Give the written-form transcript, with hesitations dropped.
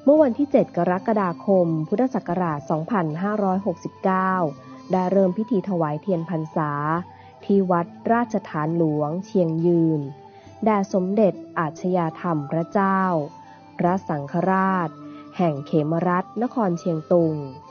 เมื่อวันที่ 7 กรกฎาคม พุทธศักราช 2569 ได้เริ่มพิธีถวายเทียนพรรษาที่วัดราชฐานหลวงเชียงยืนแด่สมเด็จอาชญาธรรมพระเจ้าพระสังฆราชแห่งเขมรัฐนครเชียงตุง